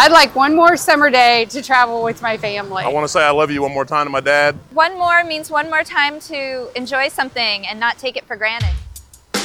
I'd like one more summer day to travel with my family. I want to say I love you one more time to my dad. One more means one more time to enjoy something and not take it for granted.